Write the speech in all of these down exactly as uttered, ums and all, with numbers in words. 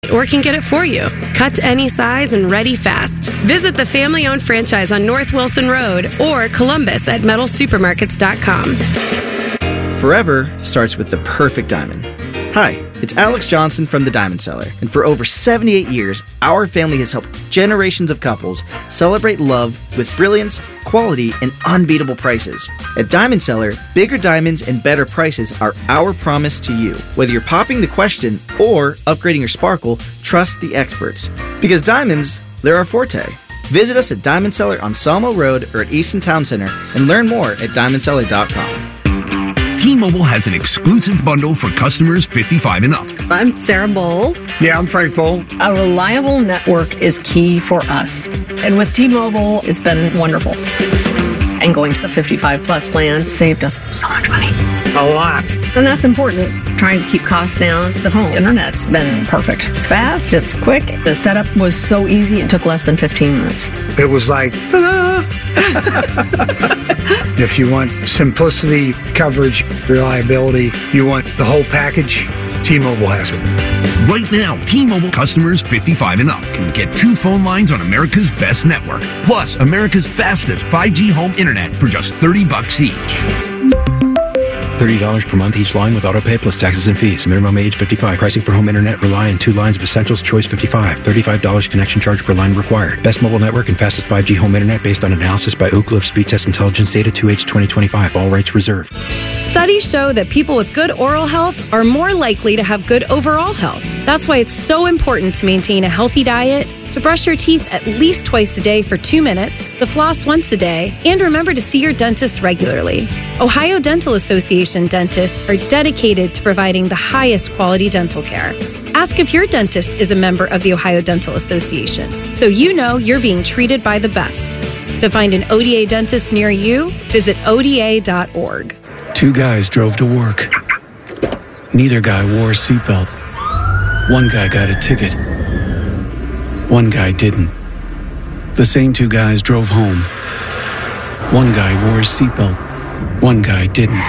or can get it for you. Cut to any size and ready fast. Visit the family-owned franchise on North Wilson Road or Columbus at metal supermarkets dot com. Forever starts with the perfect diamond. Hi, it's Alex Johnson from The Diamond Seller, and for over seventy-eight years, our family has helped generations of couples celebrate love with brilliance, quality, and unbeatable prices. At Diamond Seller, bigger diamonds and better prices are our promise to you. Whether you're popping the question or upgrading your sparkle, trust the experts. Because diamonds, they're our forte. Visit us at Diamond Seller on Salmo Road or at Easton Town Center and learn more at diamond seller dot com. T-Mobile has an exclusive bundle for customers fifty-five and up. I'm Sarah Bowl. Yeah, I'm Frank Bowl. A reliable network is key for us. And with T-Mobile, it's been wonderful. And going to the fifty-five plus plan saved us so much money. A lot. And that's important. Trying to keep costs down. The home internet's been perfect. It's fast, it's quick. The setup was so easy, it took less than fifteen minutes. It was like, ta-da! If you want simplicity, coverage, reliability, you want the whole package, T-Mobile has it. Right now, T-Mobile customers fifty-five and up can get two phone lines on America's best network, plus America's fastest five G home internet for just thirty bucks each. thirty dollars per month each line with autopay plus taxes and fees. Minimum age fifty-five. Pricing for home internet rely on two lines of Essentials Choice fifty-five. thirty-five dollars connection charge per line required. Best mobile network and fastest five G home internet based on analysis by Oak Cliff Speed Test Intelligence Data two H twenty twenty-five. All rights reserved. Studies show that people with good oral health are more likely to have good overall health. That's why it's so important to maintain a healthy diet, to brush your teeth at least twice a day for two minutes, to floss once a day, and remember to see your dentist regularly. Ohio Dental Association dentists are dedicated to providing the highest quality dental care. Ask if your dentist is a member of the Ohio Dental Association, so you know you're being treated by the best. To find an O D A dentist near you, visit O D A dot org. Two guys drove to work. Neither guy wore a seatbelt. One guy got a ticket. One guy didn't. The same two guys drove home. One guy wore a seatbelt. One guy didn't.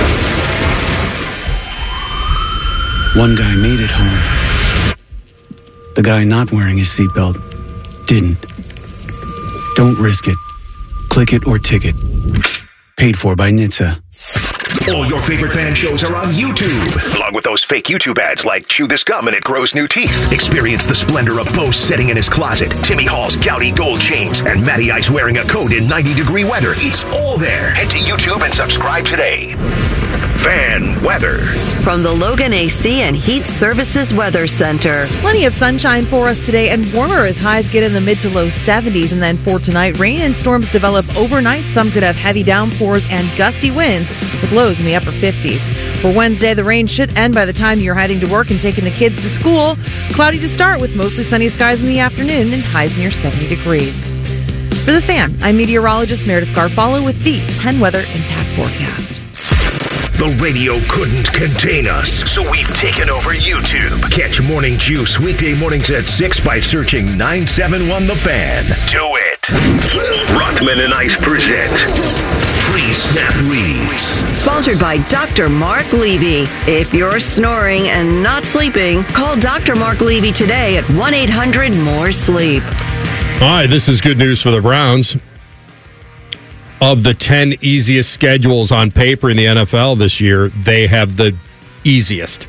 One guy made it home. The guy not wearing his seatbelt didn't. Don't risk it. Click it or ticket. Paid for by N H T S A. All your favorite fan shows are on YouTube, along with those fake YouTube ads like Chew This Gum and It Grows New Teeth. Experience the splendor of Bo sitting in his closet, Timmy Hall's gouty gold chains, and Matty Ice wearing a coat in ninety degree weather. It's all there. Head to YouTube and subscribe today. Fan weather. From the Logan A C and Heat Services Weather Center. Plenty of sunshine for us today and warmer as highs get in the mid to low seventies. And then for tonight, rain and storms develop overnight. Some could have heavy downpours and gusty winds with lows in the upper fifties. For Wednesday, the rain should end by the time you're heading to work and taking the kids to school. Cloudy to start with mostly sunny skies in the afternoon and highs near seventy degrees. For The Fan, I'm meteorologist Meredith Garfalo with the ten Weather Impact Forecast. The radio couldn't contain us, so we've taken over YouTube. Catch Morning Juice weekday mornings at six by searching nine seven one The Fan. Do it. Rockman and Ice present Pre-Snap Reads. Sponsored by Doctor Mark Levy. If you're snoring and not sleeping, call Doctor Mark Levy today at one eight hundred more sleep. All right, this is good news for the Browns. Of the ten easiest schedules on paper in the N F L this year, they have the easiest.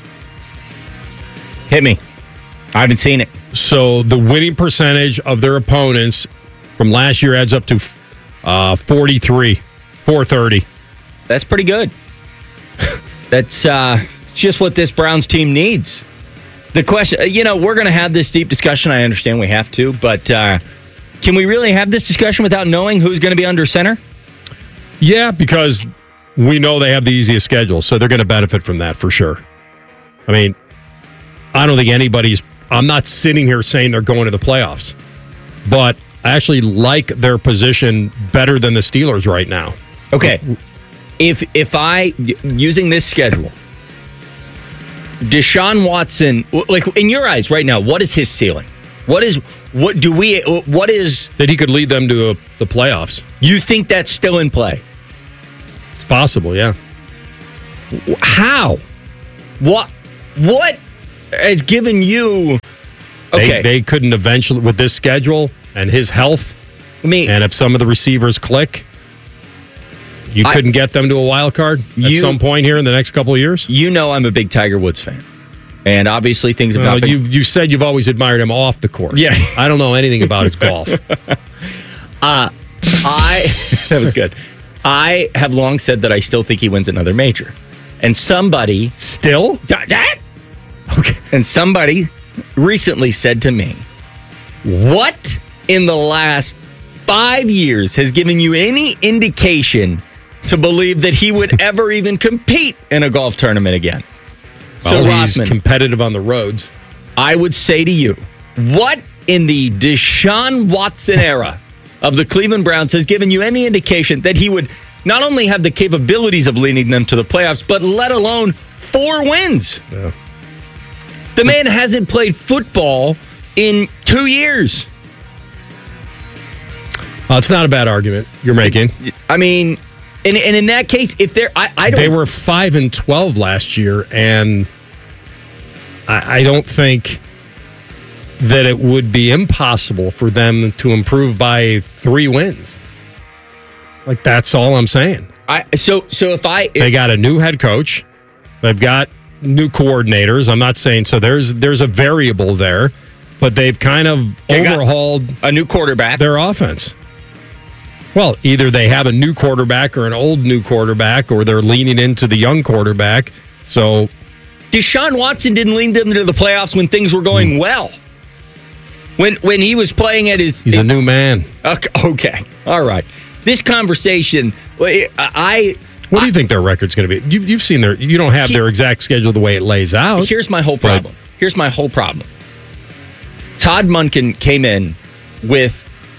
Hit me. I haven't seen it. So the winning percentage of their opponents from last year adds up to uh, forty-three, four thirty. That's pretty good. That's uh, just what this Browns team needs. The question, you know, we're going to have this deep discussion. I understand we have to, but uh, can we really have this discussion without knowing who's going to be under center? Yeah, because we know they have the easiest schedule, so they're going to benefit from that for sure. I mean, I don't think anybody's... I'm not sitting here saying they're going to the playoffs, but I actually like their position better than the Steelers right now. Okay. If if I, using this schedule, Deshaun Watson, like in your eyes right now, what is his ceiling? What is, what do we, what is... That he could lead them to a, the playoffs. You think that's still in play? It's possible, yeah. How? What? What? has given you. Okay, they, they couldn't eventually with this schedule and his health. I mean, and if some of the receivers click, you I, couldn't get them to a wild card at you, some point here in the next couple of years. You know, I'm a big Tiger Woods fan, and obviously things have well, not been. You you said you've always admired him off the course. Yeah, I don't know anything about his golf. uh, I that was good. I have long said that I still think he wins another major, and somebody still that okay, and somebody recently said to me, "What in the last five years has given you any indication to believe that he would ever even compete in a golf tournament again?" Well, so he's Rothman, competitive on the roads. I would say to you, what in the Deshaun Watson era of the Cleveland Browns has given you any indication that he would not only have the capabilities of leading them to the playoffs, but let alone four wins? Yeah. The man hasn't played football in two years. Well, it's not a bad argument you're making. I mean, and, and in that case, if they're, I, I don't. They were five and twelve last year, and I, I don't think that it would be impossible for them to improve by three wins. Like, that's all I'm saying. I so so if I if, they got a new head coach, they've got new coordinators. I'm not saying so. There's there's a variable there, but they've kind of overhauled a new quarterback, their offense. Well, either they have a new quarterback or an old new quarterback, or they're leaning into the young quarterback. So Deshaun Watson didn't lead them to the playoffs when things were going hmm. well. When when he was playing at his... He's a new man. Okay, okay. All right. This conversation, I... What do I, you think their record's going to be? You, you've seen their... You don't have he, their exact schedule the way it lays out. Here's my whole problem. But, here's my whole problem. Todd Monken came in with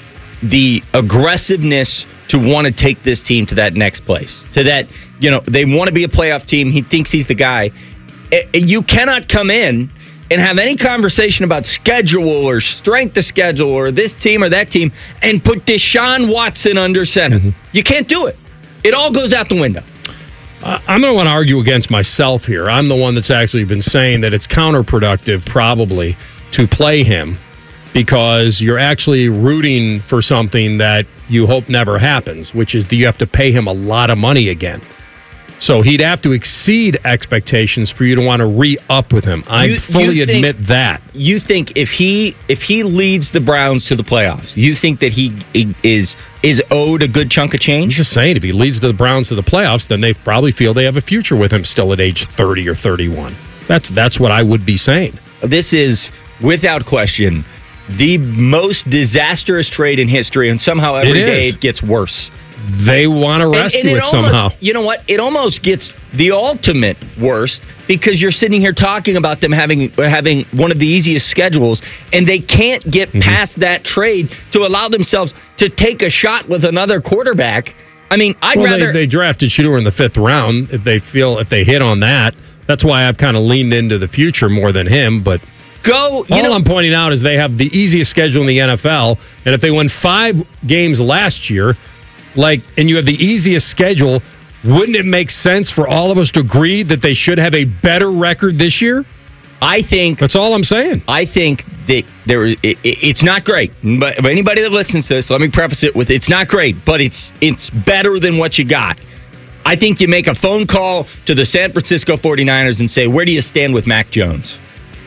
the aggressiveness to want to take this team to that next place. To that, you know, they want to be a playoff team. He thinks he's the guy. You cannot come in and have any conversation about schedule or strength of schedule or this team or that team and put Deshaun Watson under center. Mm-hmm. You can't do it. It all goes out the window. Uh, I'm going to want to argue against myself here. I'm the one that's actually been saying that it's counterproductive probably to play him because you're actually rooting for something that you hope never happens, which is that you have to pay him a lot of money again. So he'd have to exceed expectations for you to want to re-up with him. I you, fully you think, admit that. You think if he if he leads the Browns to the playoffs, you think that he is is owed a good chunk of change? I'm just saying, if he leads the Browns to the playoffs, then they probably feel they have a future with him still at age thirty or thirty-one. That's that's what I would be saying. This is, without question, the most disastrous trade in history, and somehow every it day it gets worse. They want to rescue and, and it, it almost, somehow. You know what? It almost gets the ultimate worst because you're sitting here talking about them having having one of the easiest schedules, and they can't get mm-hmm. past that trade to allow themselves to take a shot with another quarterback. I mean, I'd well, rather they, they drafted Shedeur in the fifth round. If they feel if they hit on that, that's why I've kind of leaned into the future more than him. But go. You all know, I'm pointing out is they have the easiest schedule in the N F L, and if they won five games last year. Like, and you have the easiest schedule, wouldn't it make sense for all of us to agree that they should have a better record this year? I think that's all I'm saying. I think that there it, it, it's not great, but anybody that listens to this, let me preface it with it's not great, but it's it's better than what you got. I think you make a phone call to the San Francisco forty-niners and say, where do you stand with Mac Jones?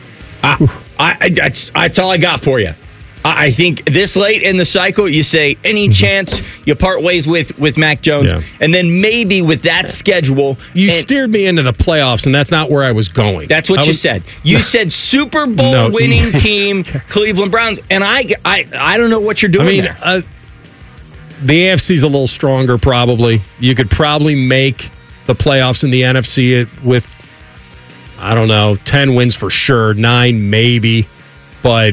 I, I, I that's that's all I got for you. I think this late in the cycle, you say, any chance you part ways with, with Mac Jones, yeah. and then maybe with that schedule. You steered me into the playoffs, and that's not where I was going. That's what I you was, said. You said Super Bowl no. winning team, Cleveland Browns, and I, I, I don't know what you're doing I mean, there. Uh, the A F C's a little stronger, probably. You could probably make the playoffs in the N F C with, I don't know, ten wins for sure, nine maybe, but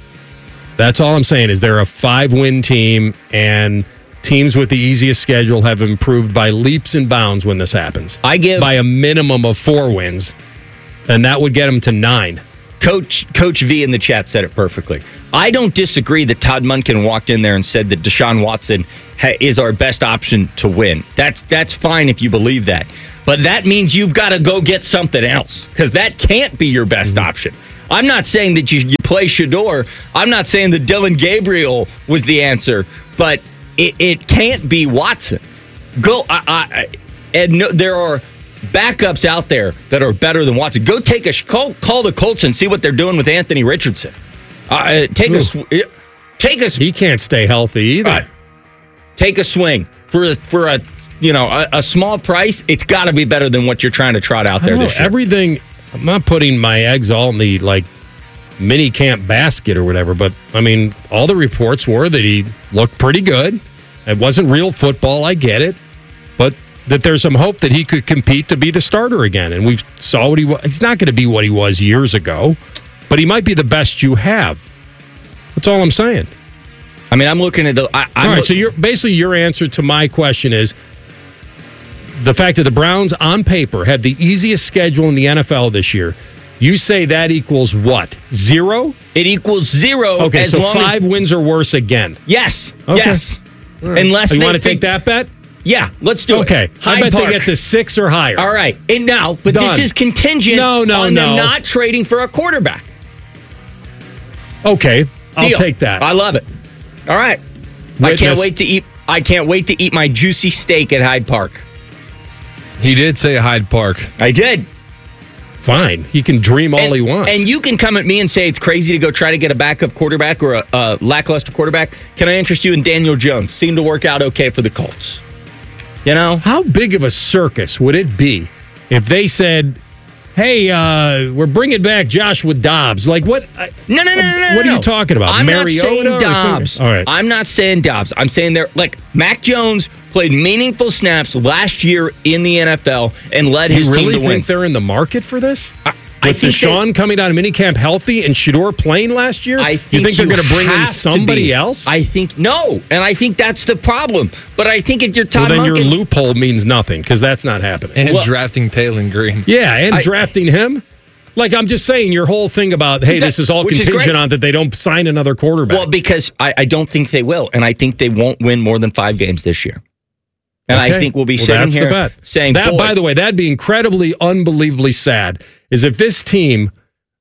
that's all I'm saying is they're a five-win team, and teams with the easiest schedule have improved by leaps and bounds when this happens. I give by a minimum of four wins, and that would get them to nine. Coach Coach V in the chat said it perfectly. I don't disagree that Todd Monken walked in there and said that Deshaun Watson ha- is our best option to win. That's that's fine if you believe that. But that means you've got to go get something else because that can't be your best mm-hmm. option. I'm not saying that you, you play Shedeur. I'm not saying that Dylan Gabriel was the answer, but it, it can't be Watson. Go, I, I, and no, there are backups out there that are better than Watson. Go take a call, call the Colts and see what they're doing with Anthony Richardson. Uh, take Ooh. a take a. He can't stay healthy either. Uh, take a swing for for a you know a, a small price. It's got to be better than what you're trying to trot out there know, this year. Everything. I'm not putting my eggs all in the like mini camp basket or whatever, but I mean, all the reports were that he looked pretty good. It wasn't real football. I get it, but that there's some hope that he could compete to be the starter again. And we saw what he was. He's not going to be what he was years ago, but he might be the best you have. That's all I'm saying. I mean, I'm looking at the. I, I'm all right, look- so you're, basically your answer to my question is the fact that the Browns on paper have the easiest schedule in the N F L this year. You say that equals what? Zero? It equals zero. Okay, as so long five as, wins or worse again. Yes. Okay. Yes. Right. Unless oh, you they want to think, take that bet? Yeah, let's do okay. it. Okay. I bet Park. They get to six or higher. All right. And now, but Done. this is contingent no, no, on no. them not trading for a quarterback. Okay. I'll Deal. take that. I love it. All right. Witness. I can't wait to eat I can't wait to eat my juicy steak at Hyde Park. He did say Hyde Park. I did. Fine. He can dream all and, he wants. And you can come at me and say it's crazy to go try to get a backup quarterback or a, a lackluster quarterback. Can I interest you in Daniel Jones? Seemed to work out okay for the Colts. You know? How big of a circus would it be if they said, hey, uh, we're bringing back Joshua Dobbs? Like, what? No, no, no, no, no. What no. are you talking about? I'm Mariota not saying Dobbs. All right. I'm not saying Dobbs. I'm saying they're like Mac Jones played meaningful snaps last year in the N F L and led his you really team to think win. They're in the market for this? I, With I think Deshaun they, coming out of minicamp healthy and Shedeur playing last year? I think you think they're going to bring in somebody be. else? I think no, and I think that's the problem. But I think if you're Todd well, then Monken, your loophole means nothing because that's not happening. And well, drafting Taylor Green. Yeah, and I, drafting him. Like, I'm just saying, your whole thing about, hey, that, this is all contingent is on that they don't sign another quarterback. Well, because I, I don't think they will, and I think they won't win more than five games this year. And okay. I think we'll be well, sitting that's here the bet. saying, that. Boy, By the way, that'd be incredibly, unbelievably sad, is if this team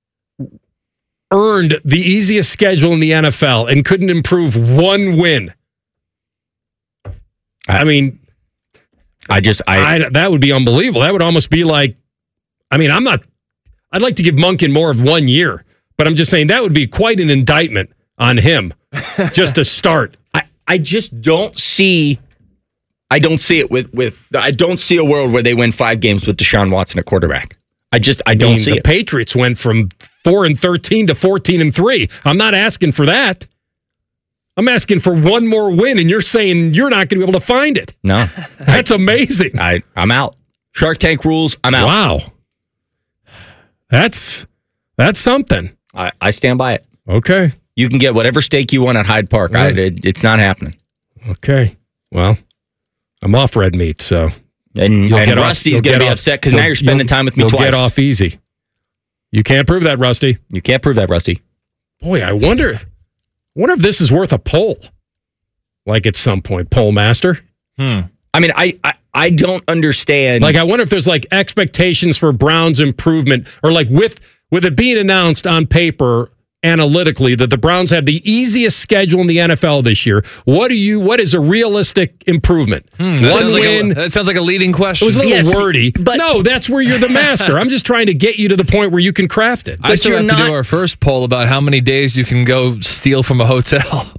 earned the easiest schedule in the N F L and couldn't improve one win. I, I mean, I just, I, I that would be unbelievable. That would almost be like, I mean, I'm not, I'd like to give Monken more of one year, but I'm just saying that would be quite an indictment on him just to start. I, I just don't see, I don't see it with, with, I don't see a world where they win five games with Deshaun Watson at quarterback. I just, I don't I mean, see the it. The Patriots went from four and thirteen to fourteen and three. I'm not asking for that. I'm asking for one more win, and you're saying you're not going to be able to find it. No. That's amazing. I, I'm out. Shark Tank rules, I'm out. Wow. That's that's something. I, I stand by it. Okay. You can get whatever steak you want at Hyde Park. Right. I, it, it's not happening. Okay. Well, I'm off red meat, so. And, and Rusty's going to be off, upset because now you're spending time with me you'll twice. You'll get off easy. You can't prove that, Rusty. You can't prove that, Rusty. Boy, I wonder, I wonder if this is worth a poll. Like at some point, poll master. Hmm. I mean, I, I I don't understand. Like, I wonder if there's like expectations for Browns improvement, or like with with it being announced on paper analytically that the Browns have the easiest schedule in the N F L this year. What do you? What is a realistic improvement? Hmm, that, One sounds win. like a, that sounds like a leading question. It was a little yes, wordy, but no, that's where you're the master. I'm just trying to get you to the point where you can craft it. I still have not, to do our first poll about how many days you can go steal from a hotel.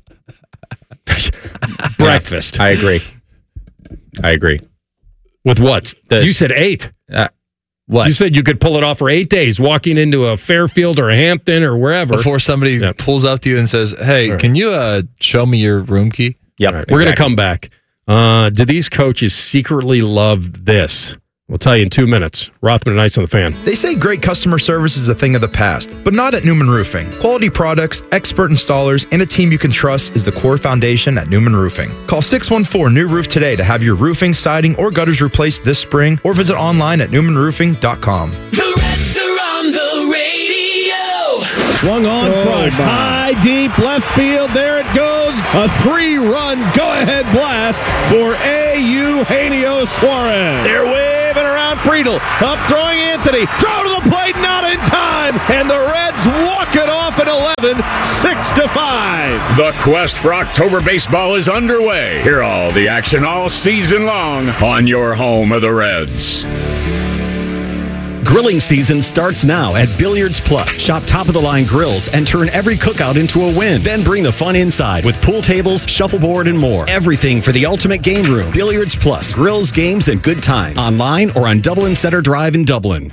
Breakfast. I agree. I agree. With what? The, you said eight. Uh, what? You said you could pull it off for eight days, walking into a Fairfield or a Hampton or wherever. Before somebody yeah. pulls up to you and says, hey, right. can you uh, show me your room key? Yep, right, exactly. We're going to come back. Uh, do these coaches secretly love this? We'll tell you in two minutes. Rothman and Ice on the Fan. They say great customer service is a thing of the past, but not at Newman Roofing. Quality products, expert installers, and a team you can trust is the core foundation at Newman Roofing. Call six one four, N E W Roof today to have your roofing, siding, or gutters replaced this spring, or visit online at newman roofing dot com. The Reds are on the radio. Swung on, Oh, crushed. my. High, deep, left field. There it goes. A three-run go-ahead blast for A. Eugenio Suarez. They're waving around Friedel. Up throwing Anthony. Throw to the plate, not in time. And the Reds walk it off at eleven, six to five. The quest for October baseball is underway. Hear all the action all season long on your home of the Reds. Grilling season starts now at Billiards Plus. Shop top-of-the-line grills and turn every cookout into a win. Then bring the fun inside with pool tables, shuffleboard, and more. Everything for the ultimate game room. Billiards Plus. Grills, games, and good times. Online or on Dublin Center Drive in Dublin.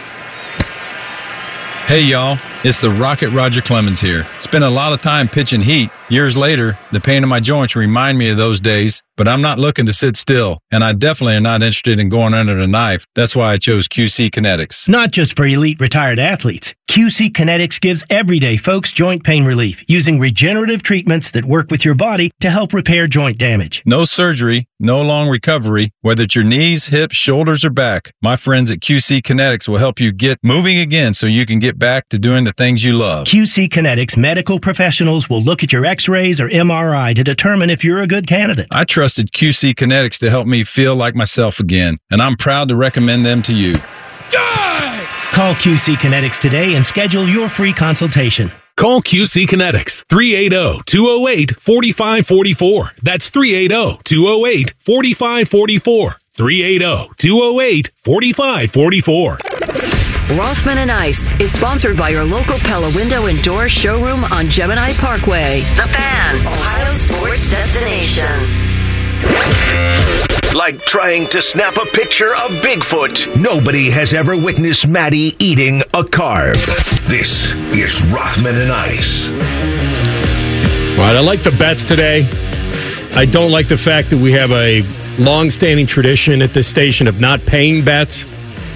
Hey, y'all. It's the Rocket Roger Clemens here. Spent a lot of time pitching heat. Years later, the pain in my joints remind me of those days, but I'm not looking to sit still, and I definitely am not interested in going under the knife. That's why I chose Q C Kinetics. Not just for elite retired athletes, Q C Kinetics gives everyday folks joint pain relief using regenerative treatments that work with your body to help repair joint damage. No surgery, no long recovery, whether it's your knees, hips, shoulders, or back. My friends at Q C Kinetics will help you get moving again so you can get back to doing the things you love. Q C Kinetics medical professionals will look at your x-rays or M R I to determine if you're a good candidate. I trusted Q C Kinetics to help me feel like myself again, and I'm proud to recommend them to you. Call Q C Kinetics today and schedule your free consultation. Call Q C Kinetics, three eight zero, two zero eight, four five four four. That's three eight zero, two zero eight, four five four four. three eight zero, two zero eight, four five four four. Rothman and Ice is sponsored by your local Pella Window and Door showroom on Gemini Parkway. The Fan, Ohio sports destination. Like trying to snap a picture of Bigfoot. Nobody has ever witnessed Maddie eating a carb. This is Rothman and Ice. All right, I like the bets today. I don't like the fact that we have a long-standing tradition at this station of not paying bets.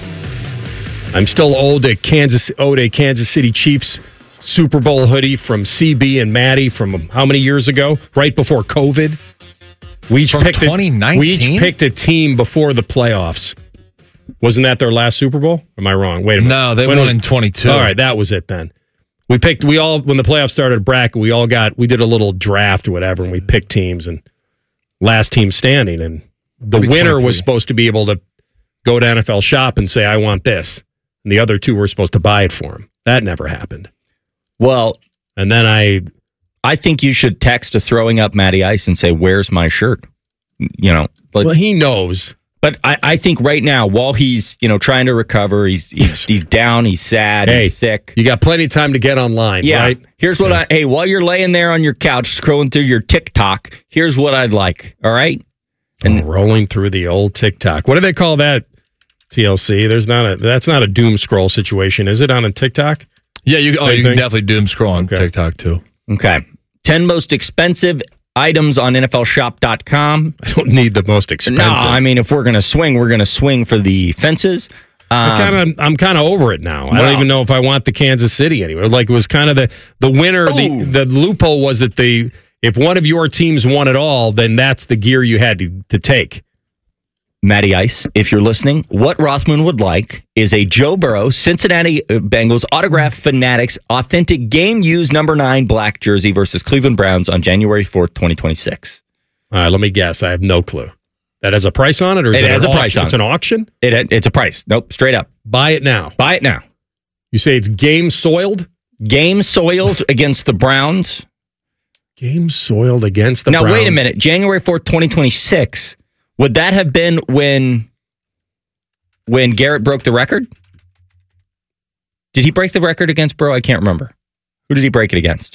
I'm still owed a Kansas owed a Kansas City Chiefs Super Bowl hoodie from C B and Maddie from how many years ago? Right before COVID. We each From picked twenty nineteen? A, we each picked a team before the playoffs. Wasn't that their last Super Bowl? Am I wrong? Wait a minute. No, they When won was- in twenty-two. All right, that was it then. We picked. We all when the playoffs started a bracket. We all got. We did a little draft or whatever, and we picked teams and last team standing. And the Maybe winner twenty-three. was supposed to be able to go to N F L Shop and say, "I want this," and the other two were supposed to buy it for him. That never happened. Well, and then I, I think you should text to Throwing Up Matty Ice and say, "Where's my shirt?" You know, but well, he knows. But I, I think right now, while he's you know trying to recover, he's he's, he's down, he's sad, Hey, he's sick. You got plenty of time to get online, Yeah. right? Here's what I hey, while you're laying there on your couch scrolling through your TikTok, here's what I'd like. All right, and oh, rolling through the old TikTok. What do they call that? T L C. There's not a. That's not a doom scroll situation, is it? On a TikTok? Yeah, you. Oh, Same you thing? can definitely doom scroll on TikTok too. Okay. ten most expensive items on N F L shop dot com. I don't need the most expensive. No, I mean, if we're going to swing, we're going to swing for the fences. Um, I kinda, I'm kind of over it now. I well- don't even know if I want the Kansas City anywhere. Like it was kind of the the winner. The, the loophole was that the if one of your teams won it all, then that's the gear you had to, to take. Matty Ice, if you're listening, what Rothman would like is a Joe Burrow, Cincinnati Bengals autograph fanatics authentic game used number nine black jersey versus Cleveland Browns on January fourth, twenty twenty-six. All right, let me guess. I have no clue. That has a price on it, or is It it, has an a price auction? on It's it. an auction. It it's a price. Nope, straight up. Buy it now. Buy it now. You say it's game soiled. Game soiled against the Browns. Game soiled against the now, Browns. wait a minute. January fourth, twenty twenty-six. Would that have been when when Garrett broke the record? Did he break the record against Burrow? I can't remember. Who did he break it against?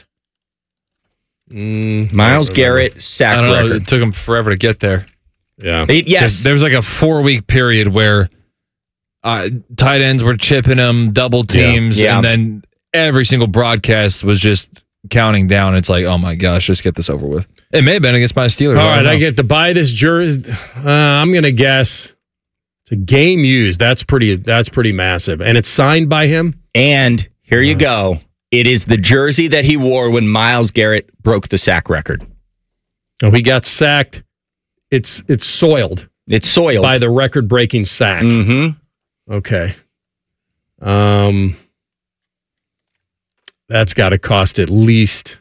Mm, Miles Garrett sack I don't know. record. It took him forever to get there. Yeah. They- yes. There was like a four week period where uh, tight ends were chipping him, double teams, Yeah. and then every single broadcast was just counting down. It's like, oh my gosh, just get this over with. It may have been against my Steelers. All I right, don't I know. get to buy this jersey. Uh, I'm going to guess it's a game used. That's pretty. That's pretty massive, and it's signed by him. And here you go. It is the jersey that he wore when Miles Garrett broke the sack record. Oh, he got sacked. It's it's soiled. It's soiled by the record-breaking sack. Mm-hmm. Okay. Um. That's got to cost at least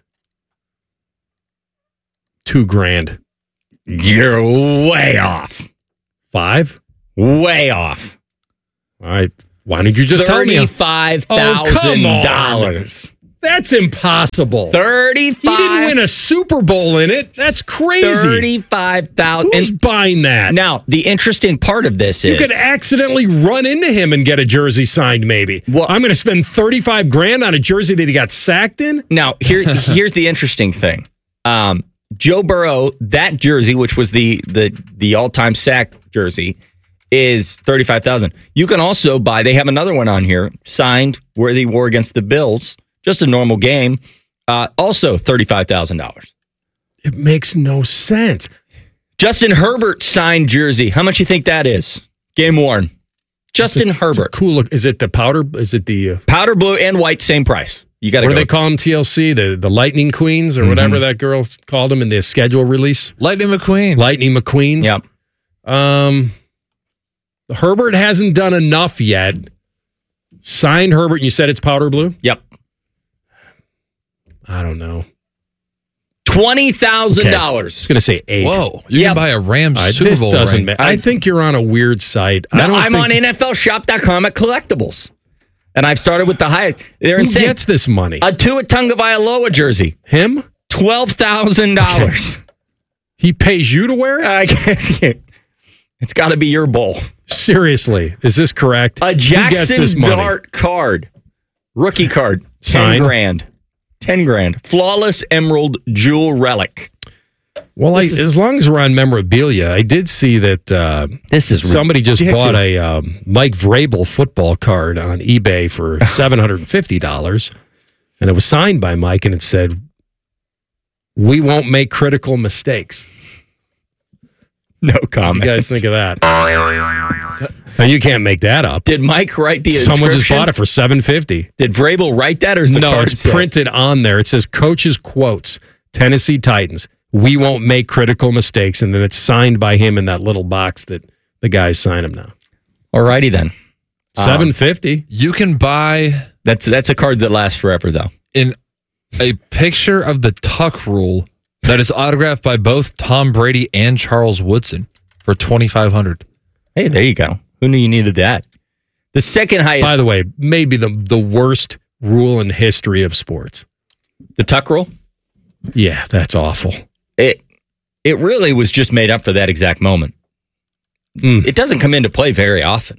two grand. You're way off. Five? Way off. All right. Why didn't you just tell me? thirty-five thousand dollars. Oh, that's impossible. thirty-five He didn't win a Super Bowl in it. That's crazy. thirty-five thousand dollars. Who's buying that? Now, the interesting part of this you is... You could accidentally run into him and get a jersey signed, maybe. Well, I'm going to spend thirty-five grand on a jersey that he got sacked in? Now, here, here's the interesting thing. Um, Joe Burrow, that jersey, which was the the the all-time sack jersey, is thirty-five thousand dollars. You can also buy, they have another one on here, signed where they wore against the Bills, just a normal game, uh, also thirty-five thousand dollars. It makes no sense. Justin Herbert signed jersey. How much you think that is? Game worn. Justin a, Herbert. Cool look. Is it the powder? Is it the uh, powder blue and white? Same price. You got to. What go. do they call them? T L C, the the Lightning Queens, or mm-hmm. whatever that girl called them in the schedule release. Lightning McQueen. Lightning McQueens. Yep. Um, Herbert hasn't done enough yet. Signed Herbert, and you said it's powder blue. Yep. I don't know. Twenty thousand okay. dollars. I was going to say eight. Whoa! You yep. can buy a Rams right, Super this Bowl doesn't ring. Ma- I, I think you're on a weird site. No, I don't I'm think... on N F L shop dot com at collectibles. And I've started with the highest. They're Who insane. gets this money? A Tua Tagovailoa jersey. Him? Twelve thousand dollars. Okay. He pays you to wear it? I guess it's got to be your bowl. Seriously, is this correct? A Jackson Dart card, rookie card, Signed. ten grand, ten grand, flawless emerald jewel relic. Well, I, is, as long as we're on memorabilia, I did see that uh, this is somebody just ridiculous. bought a um, Mike Vrabel football card on eBay for seven hundred fifty dollars, and it was signed by Mike, and it said, "We won't make critical mistakes." No comment. What do you guys think of that? Now, you can't make that up. Did Mike write the Someone just bought it for seven hundred fifty dollars. Did Vrabel write that, or is the no? card It's set? printed on there. It says "Coach's quotes: Tennessee Titans. We won't make critical mistakes," and then it's signed by him in that little box that the guys sign him now. Alrighty then, seven fifty. Um, you can buy that's that's a card that lasts forever though. In a picture of the Tuck Rule that is autographed by both Tom Brady and Charles Woodson for twenty-five hundred dollars. Hey, there you go. Who knew you needed that? The second highest. By the way, maybe the the worst rule in history of sports. The Tuck Rule? Yeah, that's awful. It it really was just made up for that exact moment. Mm. It doesn't come into play very often.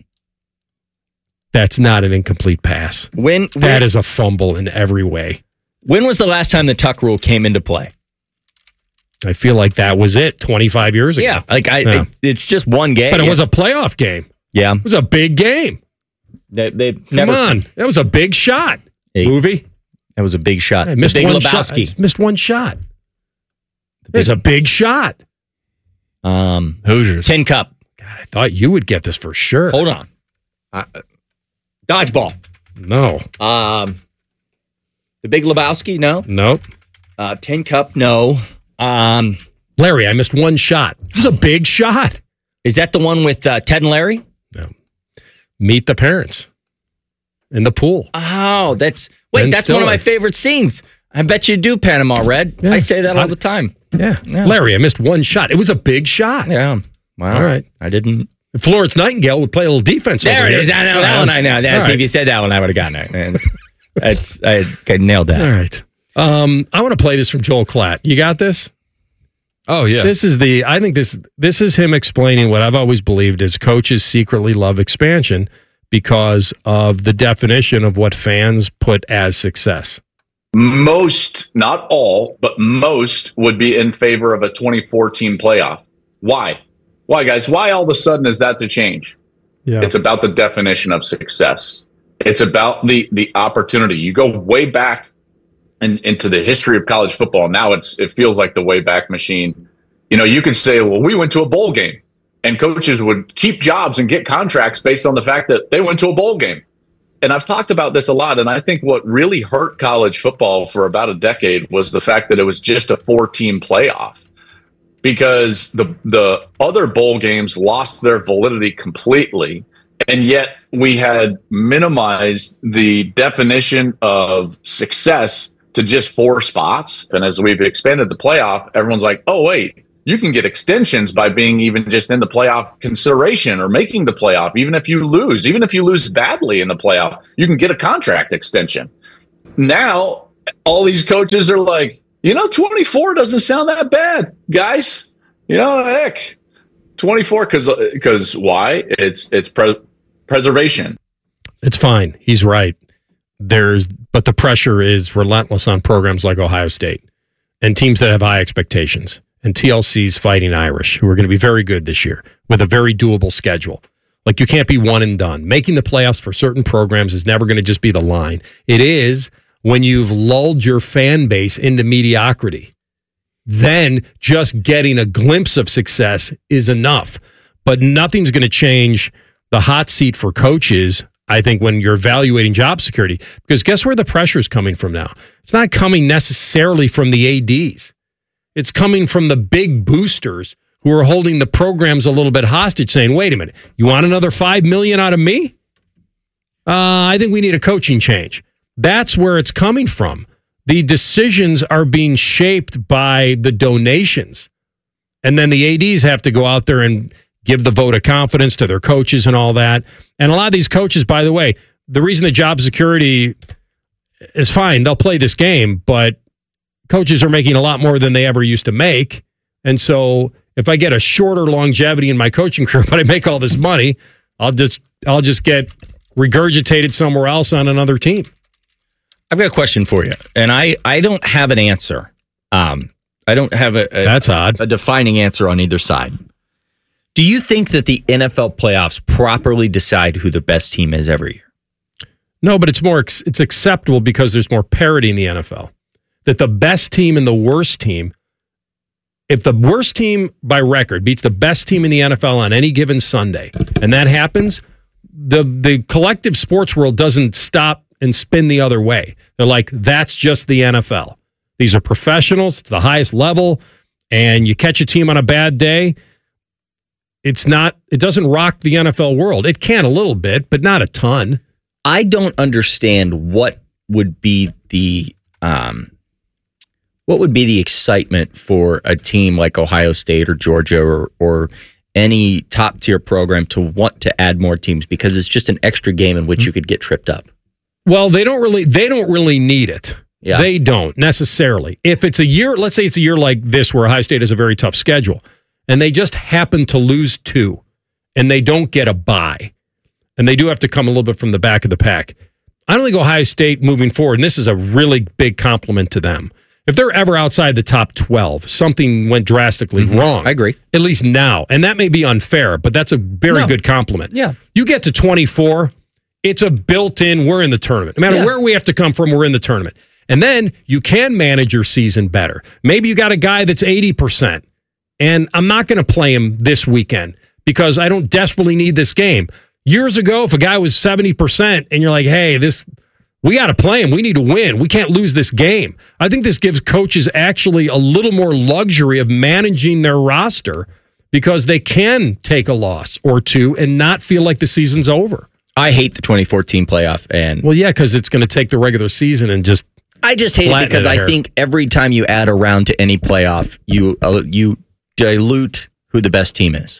That's not an incomplete pass. When, when that is a fumble in every way. When was the last time the Tuck Rule came into play? I feel like that was it twenty-five years ago. Yeah, like I, yeah. It, it's just one game. But it was a playoff game. Yeah. It was a big game. They, they Come never, on. That was a big shot. Hey, Movie. That was a big shot. I missed the big one Lebowski. shot. I missed one shot. It was a big shot. Um, Hoosiers. Tin Cup. God, I thought you would get this for sure. Hold on. Uh, dodgeball. No. Um, the Big Lebowski. No. Nope. Uh, Tin Cup. No. Um, Larry, I missed one shot. It was a big shot. Is that the one with uh, Ted and Larry? No. Meet the Parents in the pool. Oh, that's wait. Ben that's Stiller. one of my favorite scenes. I bet you do, Panama Red. Yeah. I say that all I- the time. Yeah. Yeah. Larry, I missed one shot. It was a big shot. Yeah. Wow. All right. I didn't. If Florence Nightingale would play a little defense There over it here. is. I know Yeah, that one. I know. all That's, right. If you said that one, I would have gotten it. And that's I, I nailed that. All right. Um, I want to play this from Joel Klatt. You got this? Oh, yeah. This is the, I think this, this is him explaining what I've always believed is coaches secretly love expansion because of the definition of what fans put as success. Most, not all, but most would be in favor of a twenty-four team playoff. Why? Why, guys? Why all of a sudden is that to change? Yeah. It's about the definition of success. It's about the the opportunity. You go way back in, into the history of college football. Now it's it feels like the way back machine. You know, you could say, well, we went to a bowl game, and coaches would keep jobs and get contracts based on the fact that they went to a bowl game. And I've talked about this a lot, and I think what really hurt college football for about a decade was the fact that it was just a four-team playoff, because the the other bowl games lost their validity completely. And yet we had minimized the definition of success to just four spots. And as we've expanded the playoff, everyone's like, oh, wait, you can get extensions by being even just in the playoff consideration or making the playoff. Even if you lose, even if you lose badly in the playoff, you can get a contract extension. Now, all these coaches are like, you know, twenty-four doesn't sound that bad, guys. You know, heck, twenty-four, because because why? It's it's pre- preservation. It's fine. He's right. There's, but the pressure is relentless on programs like Ohio State and teams that have high expectations. And T L C's Fighting Irish, who are going to be very good this year with a very doable schedule. Like, you can't be one and done. Making the playoffs for certain programs is never going to just be the line. It is when you've lulled your fan base into mediocrity. Then just getting a glimpse of success is enough. But nothing's going to change the hot seat for coaches, I think, when you're evaluating job security. Because guess where the pressure is coming from now? It's not coming necessarily from the A Ds. It's coming from the big boosters who are holding the programs a little bit hostage, saying, wait a minute, you want another five million dollars out of me? Uh, I think we need a coaching change. That's where it's coming from. The decisions are being shaped by the donations. And then the A Ds have to go out there and give the vote of confidence to their coaches and all that. And a lot of these coaches, by the way, the reason the job security is fine, they'll play this game, but coaches are making a lot more than they ever used to make. And so if I get a shorter longevity in my coaching career, but I make all this money, I'll just I'll just get regurgitated somewhere else on another team. I've got a question for you, and I, I don't have an answer. Um, I don't have a, a that's odd a defining answer on either side. Do you think that the N F L playoffs properly decide who the best team is every year? No, but it's more it's acceptable because there's more parity in the N F L. That the best team and the worst team, if the worst team by record beats the best team in the N F L on any given Sunday, and that happens, the the collective sports world doesn't stop and spin the other way. They're like, that's just the N F L. These are professionals. It's the highest level, and you catch a team on a bad day, it's not. It doesn't rock the N F L world. It can a little bit, but not a ton. I don't understand what would be the um, what would be the excitement for a team like Ohio State or Georgia or or any top tier program to want to add more teams, because it's just an extra game in which you could get tripped up. Well, they don't really they don't really need it. Yeah. They don't necessarily. If it's a year, let's say it's a year like this where Ohio State has a very tough schedule, and they just happen to lose two, and they don't get a bye, and they do have to come a little bit from the back of the pack. I don't think Ohio State moving forward, and this is a really big compliment to them, if they're ever outside the top twelve, something went drastically Mm-hmm. wrong. I agree. At least now. And that may be unfair, but that's a very No. good compliment. Yeah. You get to twenty-four, it's a built-in, we're in the tournament. No matter Yeah. where we have to come from, we're in the tournament. And then you can manage your season better. Maybe you got a guy that's eighty percent, and I'm not going to play him this weekend because I don't desperately need this game. Years ago, if a guy was seventy percent and you're like, hey, this... we got to play him. We need to win. We can't lose this game. I think this gives coaches actually a little more luxury of managing their roster because they can take a loss or two and not feel like the season's over. I hate the twenty fourteen playoff. And well, yeah, because it's going to take the regular season and just I just hate it because I here. think every time you add a round to any playoff, you uh, you dilute who the best team is.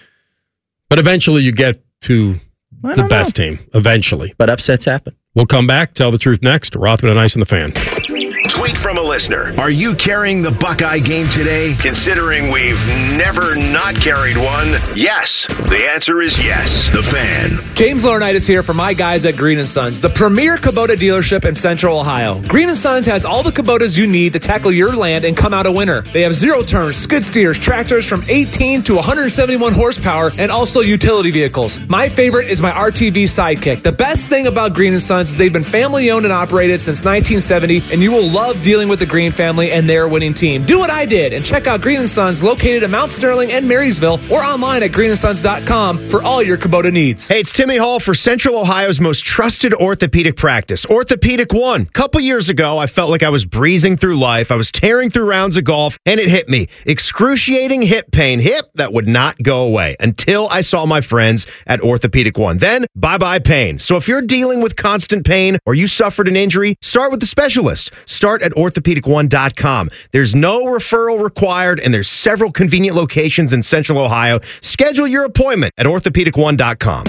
But eventually you get to I the don't best know. team. Eventually. But upsets happen. We'll come back, tell the truth next. Rothman and Ice and the Fan. Tweet from a listener. Are you carrying the Buckeye game today? Considering we've never not carried one, yes. The answer is yes. The Fan. James Laurinaitis here for my guys at Green and Sons, the premier Kubota dealership in Central Ohio. Green and Sons has all the Kubotas you need to tackle your land and come out a winner. They have zero turns, skid steers, tractors from eighteen to one hundred seventy-one horsepower, and also utility vehicles. My favorite is my R T V Sidekick. The best thing about Green and Sons is they've been family owned and operated since nineteen seventy, and you will love dealing with the Green family and their winning team. Do what I did and check out Green and Sons located in Mount Sterling and Marysville or online at green and sons dot com for all your Kubota needs. Hey, it's Timmy Hall for Central Ohio's most trusted orthopedic practice, Orthopedic One. A couple years ago, I felt like I was breezing through life. I was tearing through rounds of golf, and it hit me. Excruciating hip pain, hip that would not go away until I saw my friends at Orthopedic One. Then, bye-bye pain. So if you're dealing with constant pain or you suffered an injury, start with the specialist. Start at orthopedic one dot com. There's no referral required, and there's several convenient locations in Central Ohio. Schedule your appointment at orthopedic one dot com.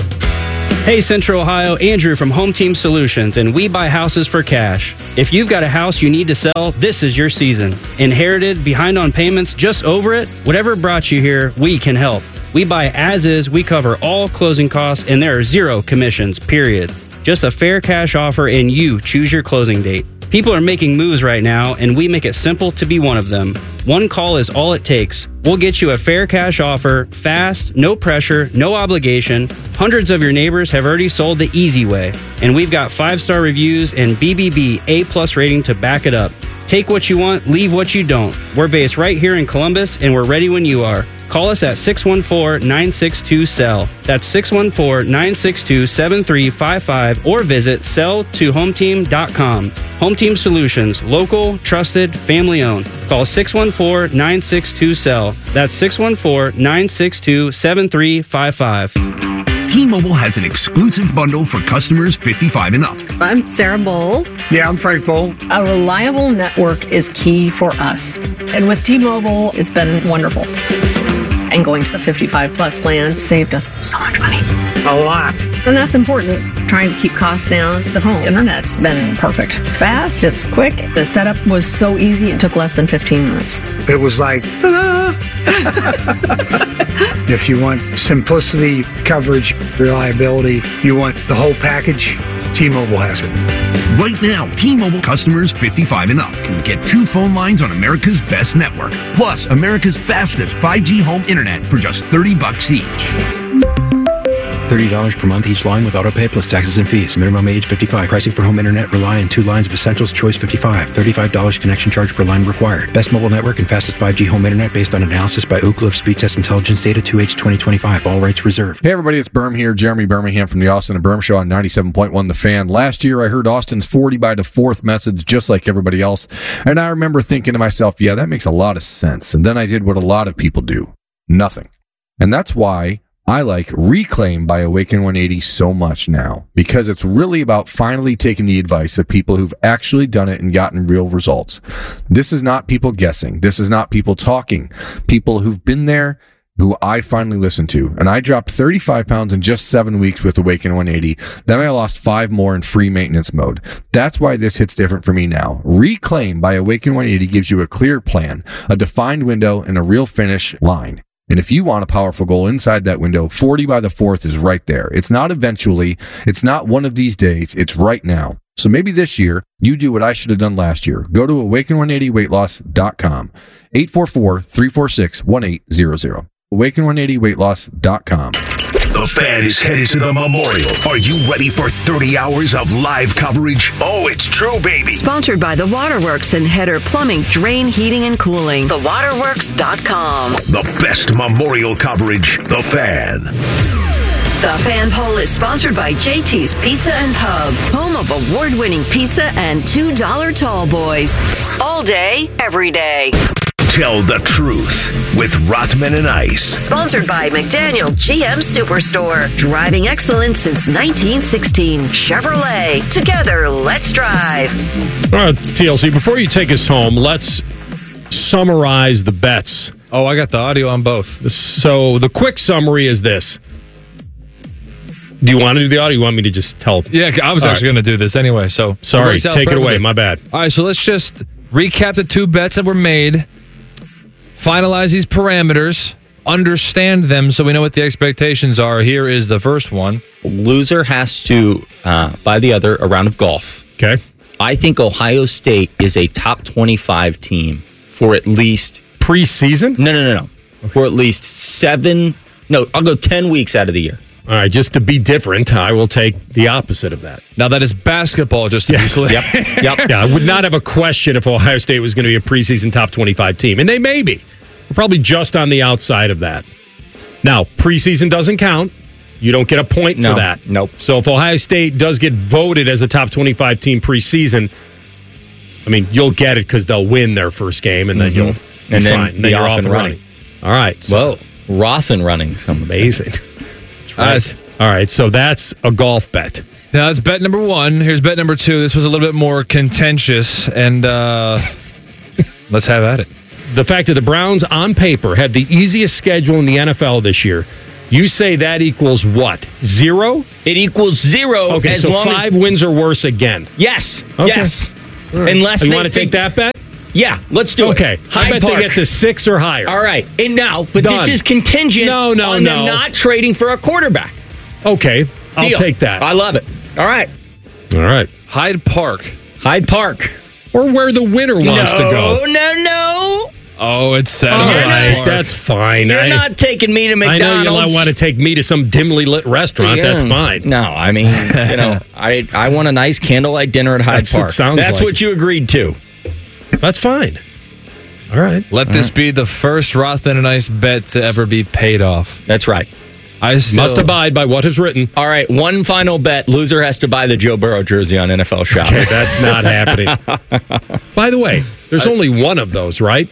Hey Central Ohio, Andrew from Home Team Solutions, and we buy houses for cash. If you've got a house you need to sell, this is your season. Inherited, behind on payments, just over it? Whatever brought you here, we can help. We buy as is, we cover all closing costs, and there are zero commissions, period. Just a fair cash offer, and you choose your closing date. People are making moves right now, and we make it simple to be one of them. One call is all it takes. We'll get you a fair cash offer, fast, no pressure, no obligation. Hundreds of your neighbors have already sold the easy way, and we've got five-star reviews and B B B A-plus rating to back it up. Take what you want, leave what you don't. We're based right here in Columbus, and we're ready when you are. Call us at six one four, nine six two, S E L L. That's six one four, nine six two, seven three five five or visit sell to home team dot com. Home Team Solutions, local, trusted, family owned. Call six one four, nine six two, S E L L. That's six one four, nine six two, seven three five five. T-Mobile has an exclusive bundle for customers fifty-five and up. I'm Sarah Bowl. Yeah, I'm Frank Bowl. A reliable network is key for us. And with T-Mobile, it's been wonderful. And going to the fifty-five plus plan saved us so much money. A lot. And that's important. Trying to keep costs down. The home internet's been perfect. It's fast, it's quick. The setup was so easy, it took less than fifteen minutes. It was like, ta-da! If you want simplicity, coverage, reliability, you want the whole package, T-Mobile has it. Right now, T-Mobile customers fifty-five and up can get two phone lines on America's best network, plus America's fastest five G home internet for just thirty bucks each. thirty dollars per month each line with autopay plus taxes and fees. Minimum age fifty-five. Pricing for home internet rely on two lines of Essentials Choice fifty-five. thirty-five dollars connection charge per line required. Best mobile network and fastest five G home internet based on analysis by Ookla of Speed Test Intelligence data two H twenty twenty-five. All rights reserved. Hey everybody, it's Berm here. Jeremy Birmingham from the Austin and Berm Show on ninety-seven point one The Fan. Last year I heard Austin's forty by the fourth message just like everybody else. And I remember thinking to myself, yeah, that makes a lot of sense. And then I did what a lot of people do. Nothing. And that's why I like Reclaim by Awaken one eighty so much now, because it's really about finally taking the advice of people who've actually done it and gotten real results. This is not people guessing. This is not people talking. People who've been there, who I finally listened to. And I dropped thirty-five pounds in just seven weeks with Awaken one eighty. Then I lost five more in free maintenance mode. That's why this hits different for me now. Reclaim by Awaken one eighty gives you a clear plan, a defined window, and a real finish line. And if you want a powerful goal inside that window, forty by the fourth is right there. It's not eventually. It's not one of these days. It's right now. So maybe this year, you do what I should have done last year. Go to awaken one eighty weight loss dot com. eight four four, three four six, one eight zero zero. awaken one eighty weight loss dot com. The Fan is headed to the Memorial. Are you ready for thirty hours of live coverage? Oh, it's true, baby. Sponsored by The Waterworks and Header Plumbing, Drain, Heating, and Cooling. the waterworks dot com. The best Memorial coverage. The Fan. The Fan Poll is sponsored by J T's Pizza and Pub, home of award-winning pizza and two dollar tall boys. All day, every day. Tell the truth with Rothman and Ice. Sponsored by McDaniel G M Superstore. Driving excellence since nineteen sixteen. Chevrolet. Together, let's drive. All right, T L C, before you take us home, let's summarize the bets. Oh, I got the audio on both. So the quick summary is this. Do you want to do the audio? You want me to just tell? Yeah, I was All actually right. going to do this anyway. So Sorry, take it away. My bad. All right, so let's just recap the two bets that were made. Finalize these parameters, understand them so we know what the expectations are. Here is the first one. Loser has to uh, buy the other a round of golf. Okay. I think Ohio State is a top twenty-five team for at least... Preseason? No, no, no, no. Okay. For at least seven... No, I'll go ten weeks out of the year. All right, just to be different, I will take the opposite of that. Now, that is basketball, just to Yes. be clear. Yep. Yep. Yeah, I would not have a question if Ohio State was going to be a preseason top twenty-five team, and they may be. We're probably just on the outside of that. Now, preseason doesn't count. You don't get a point No. for that. Nope. So if Ohio State does get voted as a top twenty-five team preseason, I mean, you'll get it because they'll win their first game, and then Mhm. you'll be And then fine. And then be you're off off and and running. running. All right. So Whoa. Ross and running. amazing. Right. All right, so that's a golf bet. Now, that's bet number one. Here's bet number two. This was a little bit more contentious, and uh, let's have at it. The fact that the Browns, on paper, have the easiest schedule in the N F L this year, you say that equals what? Zero? It equals zero. Okay, as so long five as, wins or worse again. Yes. Okay. Yes. All right. Unless you they want to think- take that bet? Yeah, let's do Okay. it. I bet Park. they get to six or higher. All right. And now, but Done. this is contingent No, no, on no. them not trading for a quarterback. Okay, I'll Deal. take that. I love it. All right. All right. Hyde Park. Hyde Park. Or where the winner wants no, to go. No, no, Oh, it's set. All on right, Hyde Park. that's fine. You're I, not taking me to I McDonald's. know you want to take me to some dimly lit restaurant. Yeah. That's fine. No, I mean, you know, I I want a nice candlelight dinner at Hyde That's what Park. it sounds That's like. what you agreed to. That's fine. All right. Let this be the first Rothman and Ice bet to ever be paid off. That's right. I still, Must abide by what is written. All right, one final bet. Loser has to buy the Joe Burrow jersey on N F L Shop. Okay, that's not happening. By the way, there's only one of those, right?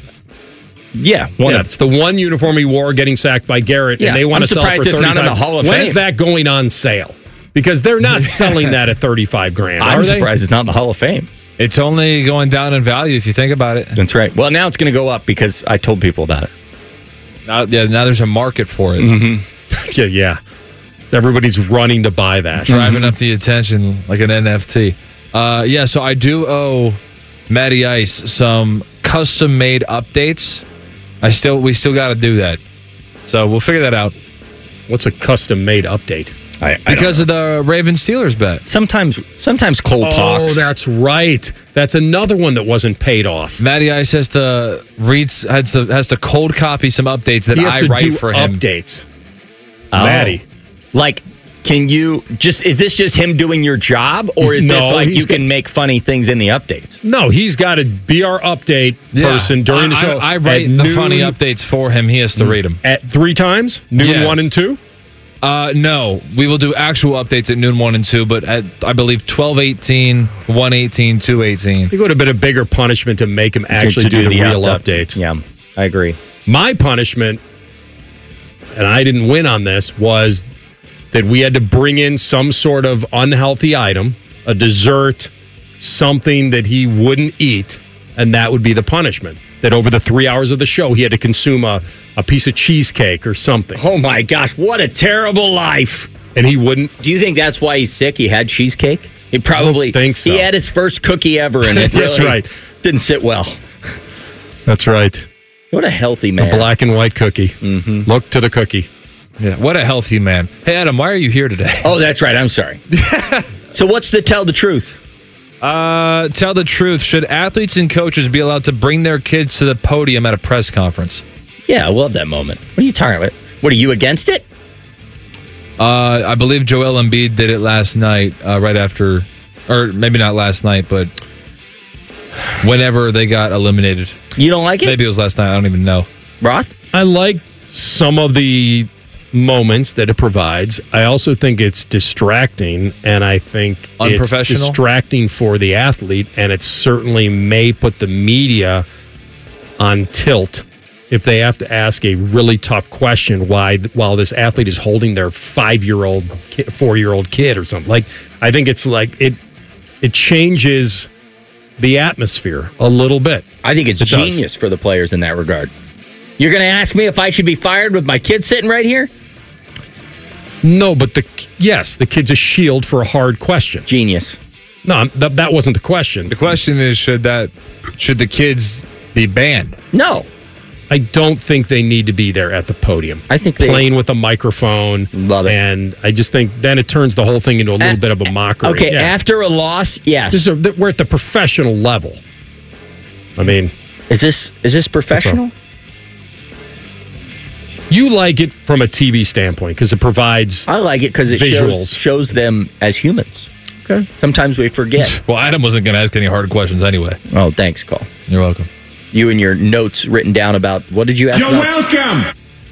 Yeah, one yeah, of it's the one uniform he wore getting sacked by Garrett, Yeah, and they want I'm to sell it for surprised it's not in thirty-five. the Hall of When Fame. is that going on sale? Because they're not selling that at thirty-five grand. I'm are they? surprised it's not in the Hall of Fame. It's only going down in value if you think about it. That's right. Well, now it's going to go up because I told people about it. Now, yeah, now there's a market for it. Mm-hmm. yeah, yeah. So everybody's running to buy that. Driving up the attention like an N F T. Uh, yeah, so I do owe Matty Ice some custom made updates. I still we still got to do that. So we'll figure that out. What's a custom made update? I, I because of the Raven Steelers bet. Sometimes, sometimes Cole Oh, talks. that's right. That's another one that wasn't paid off. Matty Ice has to read has to has to cold copy some updates that He has I to write do for him. updates. Oh. Maddie. Like, can you just, is this just him doing your job? Or is He's- this no, like he's you can make funny things in the updates? No, he's got to be our update Yeah. person during the I- show. I, I write At the noon- funny updates for him. He has to read them. At three times? Noon Yes. one and two? Uh, no, we will do actual updates at noon one and two, but at I believe twelve eighteen, one eighteen, two eighteen. It would have been a bigger punishment to make him actually To do, the, real up- updates. Yeah, I agree. My punishment, and I didn't win on this, was that we had to bring in some sort of unhealthy item, a dessert, something that he wouldn't eat, and that would be the punishment. That over the three hours of the show, he had to consume a, a piece of cheesecake or something. Oh my gosh, what a terrible life. And he wouldn't. Do you think that's why he's sick? He had cheesecake? He probably think so. He had his first cookie ever, and it That's really right. didn't sit well. That's right. What a healthy man. A black and white cookie. Mm-hmm. Look to the cookie. Yeah, what a healthy man. Hey, Adam, why are you here today? Oh, that's right. I'm sorry. So what's the tell the truth? Uh, tell the truth. Should athletes and coaches be allowed to bring their kids to the podium at a press conference? Yeah, I love that moment. What are you talking about? What, are you against it? Uh, I believe Joel Embiid did it last night, uh, right after, or maybe not last night, but whenever they got eliminated. You don't like it? Maybe it was last night. I don't even know. Roth? I like some of the moments that it provides. I also think it's distracting, and I think it's Unprofessional? distracting for the athlete, and it certainly may put the media on tilt if they have to ask a really tough question why while this athlete is holding their five-year-old, ki- four-year-old kid or something. Like, I think it's like it it changes the atmosphere a little bit. I think it's It does. genius for the players in that regard. You're going to ask me if I should be fired with my kid sitting right here? No, but the yes, the kid's a shield for a hard question. Genius. No, that, that wasn't the question. The question is, should that should the kids be banned? No. I don't think they need to be there at the podium. I think they playing with a microphone. Love it. And I just think then it turns the whole thing into a little Uh, bit of a mockery. Okay, Yeah. after a loss, yes. This is a, we're at the professional level. I mean, Is this is this professional? You like it from a T V standpoint because it provides I like it because it visuals. shows, shows them as humans. Okay. Sometimes we forget. Well, Adam wasn't going to ask any hard questions anyway. Oh, thanks, Cole. You're welcome. You and your notes written down about, what did you ask You're about? welcome.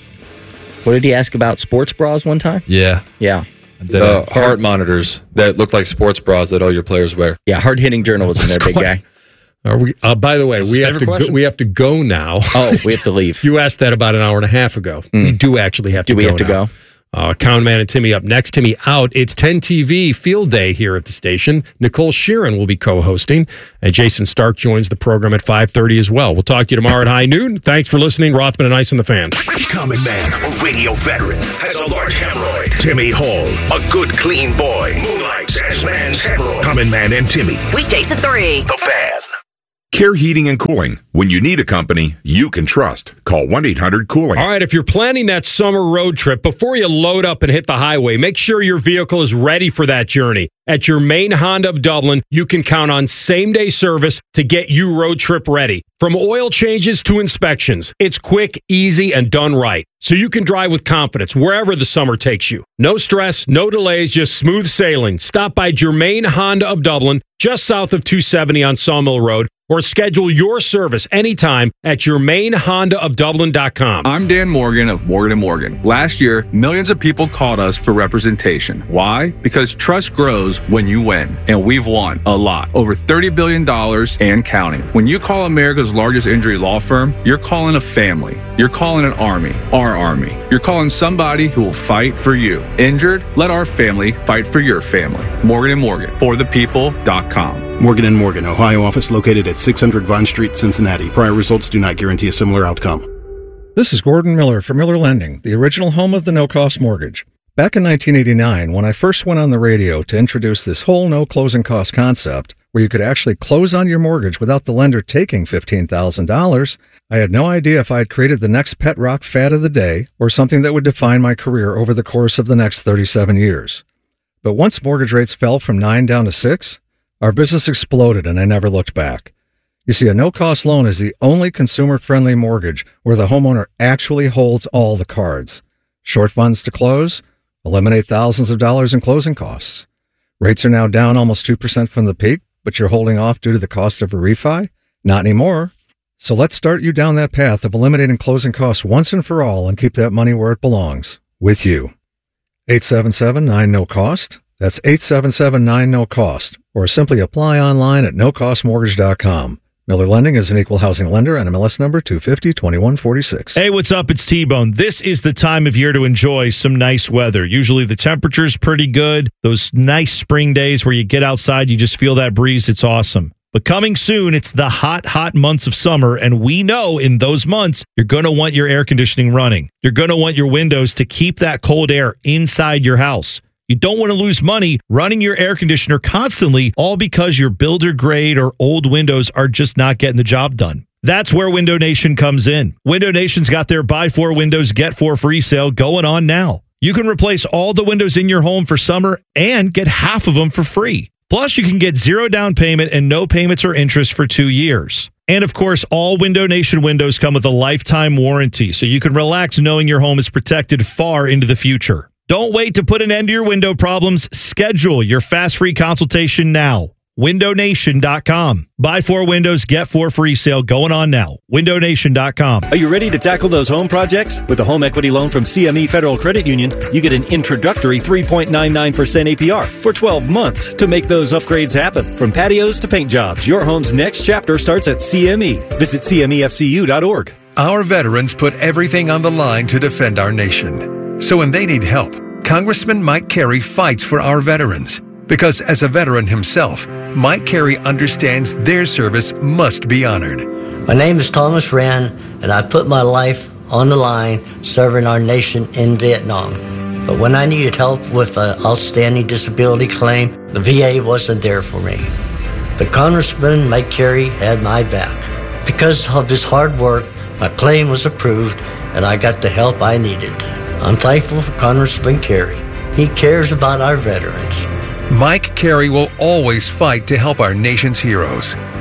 What did he ask about sports bras one time? Yeah. Yeah. Uh, heart monitors that look like sports bras that all your players wear. Yeah, hard-hitting journalism there, big guy. Are we, uh, by the way, we have to go, we have to go now. Oh, we have to leave. You asked that about an hour and a half ago. Mm. We do actually have to Do go we have to now. go? Uh, Count Man and Timmy up next. Timmy out. It's ten T V Field Day here at the station. Nicole Sheeran will be co-hosting, and Jason Stark joins the program at five thirty as well. We'll talk to you tomorrow at high noon. Thanks for listening. Rothman and Ice and the Fan. Common Man, a radio veteran, has a large hemorrhoid. Timmy Hall, a good, clean boy, moonlights as man's hemorrhoid. Common Man and Timmy. Weekdays at three. The Fan. Care Heating and Cooling. When you need a company you can trust, call one eight hundred cooling. All right, if you're planning that summer road trip, before you load up and hit the highway, make sure your vehicle is ready for that journey. At your main Honda of Dublin, you can count on same-day service to get you road trip ready. From oil changes to inspections, it's quick, easy, and done right. So you can drive with confidence wherever the summer takes you. No stress, no delays, just smooth sailing. Stop by Germain Honda of Dublin, just south of two seventy on Sawmill Road, or schedule your service anytime at germain honda of dublin dot com. I'm Dan Morgan of Morgan and Morgan. Last year, millions of people called us for representation. Why? Because trust grows when you win, and we've won a lot. Over thirty billion dollars and counting. When you call America's largest injury law firm, you're calling a family. You're calling an army, our army. You're calling somebody who will fight for you. Injured? Let our family fight for your family. Morgan and Morgan, for the people dot com. Morgan and Morgan, Ohio office located at six hundred Vine Street, Cincinnati. Prior results do not guarantee a similar outcome. This is Gordon Miller from Miller Lending, the original home of the no-cost mortgage. Back in nineteen eighty-nine, when I first went on the radio to introduce this whole no closing cost concept, where you could actually close on your mortgage without the lender taking fifteen thousand dollars, I had no idea if I had created the next pet rock fad of the day or something that would define my career over the course of the next thirty-seven years. But once mortgage rates fell from nine down to six, our business exploded and I never looked back. You see, a no-cost loan is the only consumer-friendly mortgage where the homeowner actually holds all the cards. Short funds to close, eliminate thousands of dollars in closing costs. Rates are now down almost two percent from the peak, but you're holding off due to the cost of a refi? Not anymore. So let's start you down that path of eliminating closing costs once and for all and keep that money where it belongs, with you. eight seven seven nine no cost. That's eight seven seven nine no cost. Or simply apply online at no cost mortgage dot com. Miller Lending is an equal housing lender, N M L S number two fifty twenty-one forty-six. Hey, what's up? It's T-Bone. This is the time of year to enjoy some nice weather. Usually the temperature's pretty good. Those nice spring days where you get outside, you just feel that breeze. It's awesome. But coming soon, it's the hot, hot months of summer, and we know in those months, you're going to want your air conditioning running. You're going to want your windows to keep that cold air inside your house. You don't want to lose money running your air conditioner constantly, all because your builder grade or old windows are just not getting the job done. That's where Window Nation comes in. Window Nation's got their buy four windows, get four free sale going on now. You can replace all the windows in your home for summer and get half of them for free. Plus, you can get zero down payment and no payments or interest for two years. And of course, all Window Nation windows come with a lifetime warranty, so you can relax knowing your home is protected far into the future. Don't wait to put an end to your window problems. Schedule your fast free consultation now. window nation dot com. Buy four windows, get four free sale going on now. window nation dot com. Are you ready to tackle those home projects? With a home equity loan from C M E Federal Credit Union, you get an introductory three point nine nine percent A P R for twelve months to make those upgrades happen. From patios to paint jobs, your home's next chapter starts at C M E. Visit C M E F C U dot org. Our veterans put everything on the line to defend our nation. So when they need help, Congressman Mike Carey fights for our veterans. Because as a veteran himself, Mike Carey understands their service must be honored. My name is Thomas Rand, and I put my life on the line serving our nation in Vietnam. But when I needed help with an outstanding disability claim, the V A wasn't there for me. But Congressman Mike Carey had my back. Because of his hard work, my claim was approved, and I got the help I needed. I'm thankful for Congressman Carey. He cares about our veterans. Mike Carey will always fight to help our nation's heroes.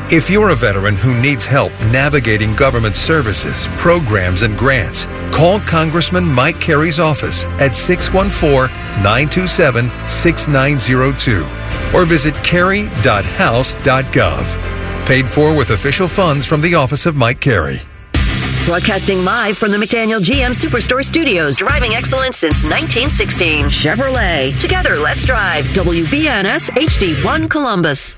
If you're a veteran who needs help navigating government services, programs, and grants, call Congressman Mike Carey's office at six one four, nine two seven, six nine zero two or visit carey dot house dot gov. Paid for with official funds from the Office of Mike Carey. Broadcasting live from the McDaniel G M Superstore Studios, driving excellence since nineteen sixteen. Chevrolet. Together, let's drive. W B N S H D one Columbus.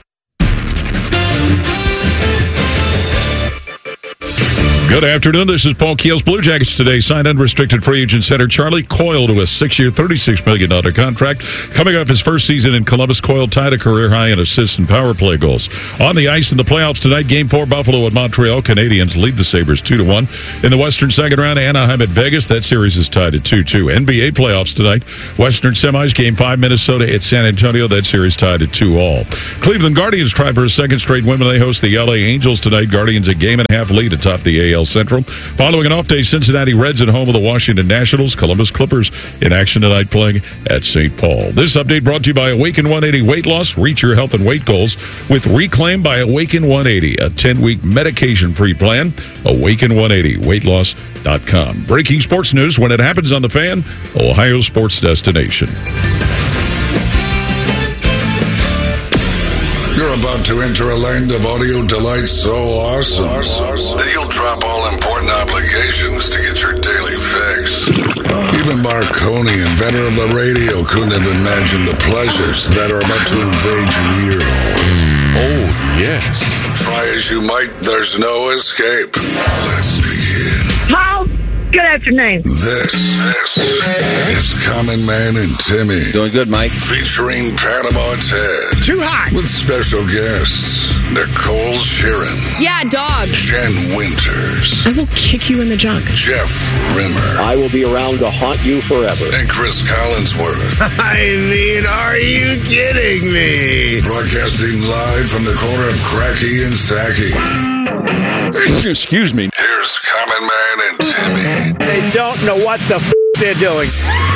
Good afternoon. This is Paul Keels. Blue Jackets today signed unrestricted free agent center Charlie Coyle to a six-year, thirty-six million dollars contract. Coming off his first season in Columbus, Coyle tied a career high in assists and power play goals. On the ice in the playoffs tonight, Game four, Buffalo at Montreal. Canadians lead the Sabres two to one. In the Western second round, Anaheim at Vegas. That series is tied at two two. N B A playoffs tonight. Western semis, Game five, Minnesota at San Antonio. That series tied at two all. Cleveland Guardians try for a second straight win when they host the L A Angels tonight. Guardians a game and a half lead atop the A L Central. Following an off day, Cincinnati Reds at home of the Washington Nationals. Columbus Clippers in action tonight playing at Saint Paul. This update brought to you by Awaken one eighty Weight Loss. Reach your health and weight goals with Reclaim by Awaken one eighty, a ten-week medication-free plan. Awaken one eighty weight loss dot com. Breaking sports news when it happens on The Fan, Ohio sports destination. You're about to enter a land of audio delight so awesome that you'll drop all important obligations to get your daily fix. Even Marconi, inventor of the radio, couldn't have imagined the pleasures that are about to invade your ear hole. Oh, yes. Try as you might, there's no escape. Let's begin. Paul, good afternoon. This, this is Common Man and Timmy. Doing good, Mike. Featuring Panama Ted. Too hot. With special guests, Nicole Sheeran. Yeah, dog. Jen Winters. I will kick you in the junk. Jeff Rimmer. I will be around to haunt you forever. And Chris Collinsworth. I mean, are you kidding me? Broadcasting live from the corner of Cracky and Sacky. Excuse me. Here's Common Man and Timmy. They don't know what the f*** they're doing.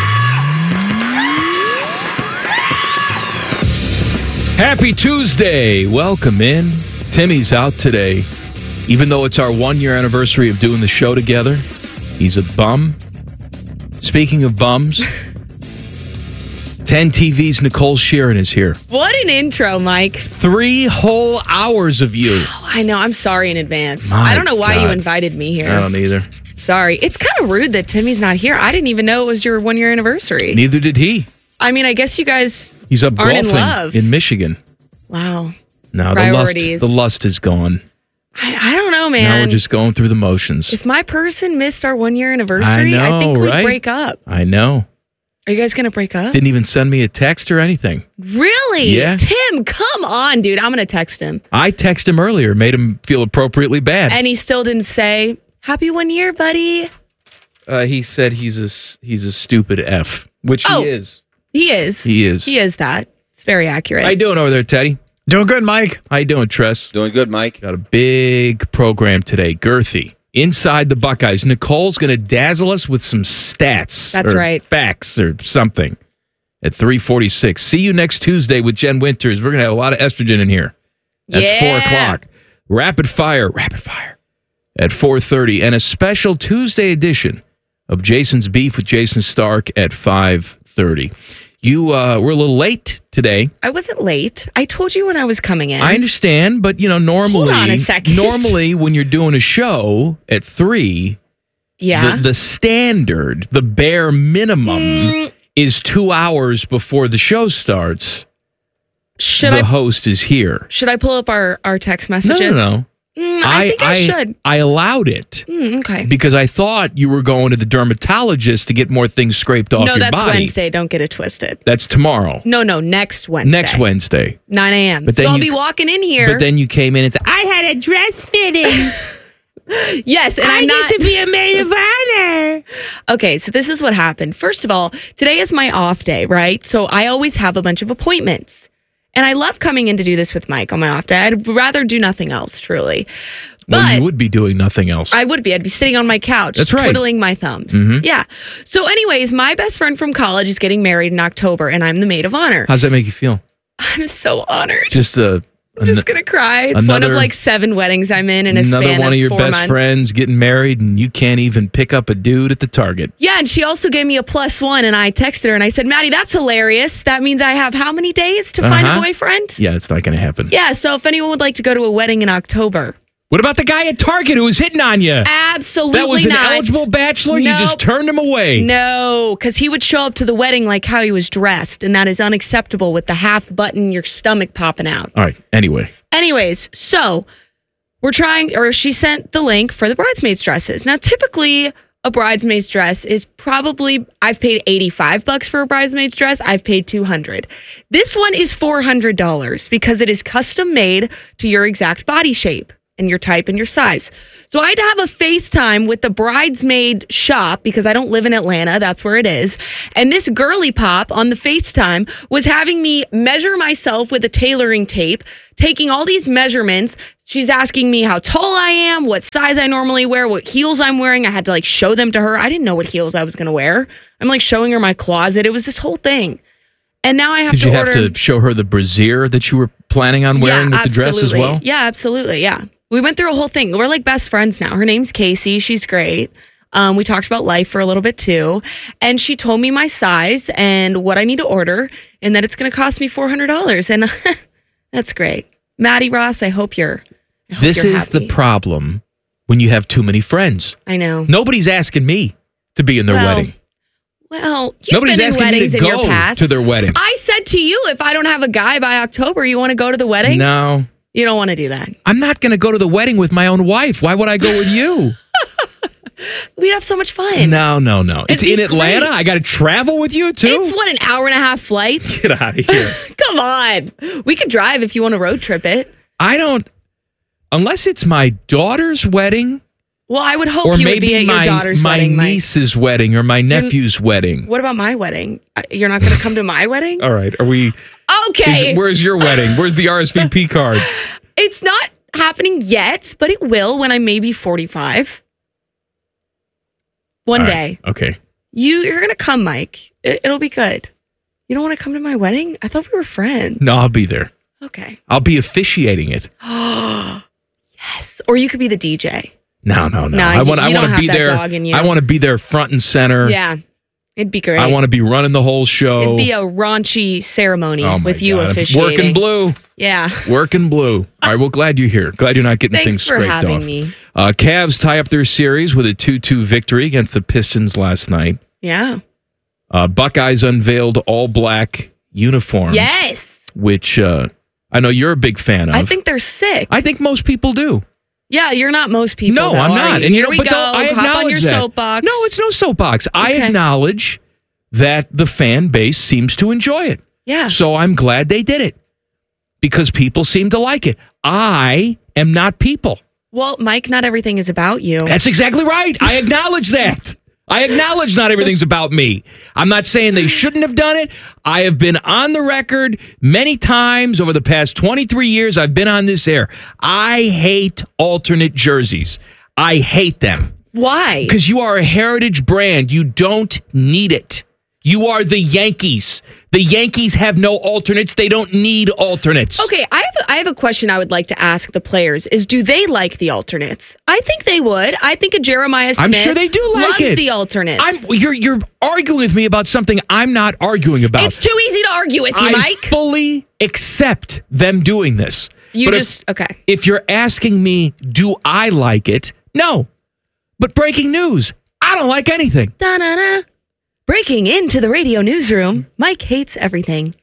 Happy Tuesday. Welcome in. Timmy's out today. Even though it's our one-year anniversary of doing the show together, he's a bum. Speaking of bums, ten T V's Nicole Sheeran is here. What an intro, Mike. Three whole hours of you. Oh, I know. I'm sorry in advance. My I don't know why God. you invited me here. I don't either. Sorry. It's kind of rude that Timmy's not here. I didn't even know it was your one-year anniversary. Neither did he. I mean, I guess you guys He's up aren't golfing in love. in Michigan. Wow. Now the lust, Priorities. the lust is gone. I, I don't know, man. Now we're just going through the motions. If my person missed our one-year anniversary, I know, I think we'd right? break up. I know. Are you guys going to break up? Didn't even send me a text or anything. Really? Yeah. Tim, come on, dude. I'm going to text him. I texted him earlier, made him feel appropriately bad. And he still didn't say, happy one year, buddy. Uh, he said he's a s- he's a stupid F, which Oh. he is. He is. He is. He is that. It's very accurate. How you doing over there, Teddy? Doing good, Mike. How you doing, Tress? Doing good, Mike. Got a big program today, girthy. Inside the Buckeyes, Nicole's going to dazzle us with some stats. That's or right. Facts or something at three forty-six. See you next Tuesday with Jen Winters. We're going to have a lot of estrogen in here. That's Yeah. four o'clock. Rapid fire, rapid fire at four thirty. And a special Tuesday edition of Jason's Beef with Jason Stark at five thirty. You uh, were a little late today. I wasn't late. I told you when I was coming in. I understand, but you know, normally, Hold on a second. normally when you're doing a show at three, Yeah. the, the standard, the bare minimum, Mm. is two hours before the show starts. Should the I host is here. should I pull up our, our text No, messages? no, no. Mm, I, think I, should. I allowed it Mm, okay. because I thought you were going to the dermatologist to get more things scraped off No, your that's body. Wednesday. Don't get it twisted. That's tomorrow. No, no, next Wednesday. Next Wednesday. nine a.m. But then so I'll you- be walking in here. But then you came in and said, I had a dress fitting. Yes, and I I'm get not to be a maid of honor. Okay, so this is what happened. First of all, today is my off day, right? So I always have a bunch of appointments. And I love coming in to do this with Mike on my off day. I'd rather do nothing else, truly. well, But you would be doing nothing else. I would be. I'd be sitting on my couch, That's right. twiddling my thumbs. Mhm. Yeah. So anyways, my best friend from college is getting married in October, and I'm the maid of honor. How's that make you feel? I'm so honored. Just a, I'm just going to cry. It's another- one of like seven weddings I'm in in a Another span one of of your four best months. friends getting married, and you can't even pick up a dude at the Target. Yeah, and she also gave me a plus one, and I texted her and I said, Maddie, that's hilarious. That means I have how many days to find a Uh-huh. boyfriend? Yeah, it's not going to happen. Yeah, so if anyone would like to go to a wedding in October. What about the guy at Target who was hitting on you? Absolutely That was an not. eligible bachelor? You just Nope. turned him away. No, because he would show up to the wedding like how he was dressed, and that is unacceptable with the half button, your stomach popping out. All right, anyway. Anyways, so we're trying, or she sent the link for the bridesmaids dresses. Now, typically, a bridesmaid's dress is probably, I've paid eighty-five bucks for a bridesmaid's dress. I've paid two hundred. This one is four hundred dollars because it is custom made to your exact body shape and your type and your size. So I had to have a FaceTime with the bridesmaid shop because I don't live in Atlanta. That's where it is. And this girly pop on the FaceTime was having me measure myself with a tailoring tape, taking all these measurements. She's asking me how tall I am, what size I normally wear, what heels I'm wearing. I had to like show them to her. I didn't know what heels I was going to wear. I'm like showing her my closet. It was this whole thing. And now I have Did to you order. have to show her the brassiere that you were planning on wearing Yeah, with the dress as absolutely. well? Yeah, absolutely. Yeah. We went through a whole thing. We're like best friends now. Her name's Casey. She's great. Um, we talked about life for a little bit too. And she told me my size and what I need to order and that it's going to cost me four hundred dollars. And that's great. Maddie Ross, I hope you're I hope This you're is happy. the problem when you have too many friends. I know. Nobody's asking me to be in their Well, wedding. Well, you've Nobody's been in asking me weddings to in your go past. to their wedding. I said to you, if I don't have a guy by October, you want to go to the wedding? No. You don't want to do that. I'm not going to go to the wedding with my own wife. Why would I go with you? We'd have so much fun. No, no, no. It's It'd in be Atlanta. great. I got to travel with you too. It's what, an hour and a half flight? Get out of here. Come on. We could drive if you want to road trip it. I don't, unless it's my daughter's wedding, Well, I would hope or you would be maybe at my, your daughter's my wedding, Mike. niece's wedding or my nephew's wedding. What about my wedding? Uh, You're not going to come to my wedding? All right. Are we? Okay. Is, where's your wedding? Where's the R S V P card? It's not happening yet, but it will when I'm maybe forty-five. One All day. right, okay. You, you're going to come, Mike. It, it'll be good. You don't want to come to my wedding? I thought we were friends. No, I'll be there. Okay. I'll be officiating it. Yes. Or you could be the D J. No, no, no. No, I you- want. I you want don't to be have that there. dog in you. I want to be there front and center. Yeah. It'd be great. I want to be running the whole show. It'd be a raunchy ceremony Oh, my with you God. officiating. Working blue. Yeah. Working blue. All right. Well, glad you're here. Glad you're not getting Thanks things for scraped having off. me. Uh, Cavs tie up their series with a two two victory against the Pistons last night. Yeah. Uh, Buckeyes unveiled all black uniforms. Yes. Which uh, I know you're a big fan of. I think they're sick. I think most people do. Yeah, you're not most people. No, though, I'm are not. you? And you Here know, we but go. don't- I Hop on acknowledge your that. soapbox. No, it's no soapbox. I Okay. acknowledge that the fan base seems to enjoy it. Yeah. So I'm glad they did it because people seem to like it. I am not people. Well, Mike, not everything is about you. That's exactly right. I acknowledge that. I acknowledge not everything's about me. I'm not saying they shouldn't have done it. I have been on the record many times over the past twenty-three years I've been on this air. I hate alternate jerseys. I hate them. Why? Because you are a heritage brand. You don't need it. You are the Yankees. The Yankees have no alternates. They don't need alternates. Okay, I have I have a question I would like to ask the players is do they like the alternates? I think they would. I think a Jeremiah Smith I'm sure they do like loves it. the alternates. I'm, you're you're arguing with me about something I'm not arguing about. It's too easy to argue with you, I Mike. fully accept them doing this. You But if- just okay. If you're asking me, do I like it? No. But breaking news, I don't like anything. Da-na-na. Breaking into the radio newsroom, Mike hates everything.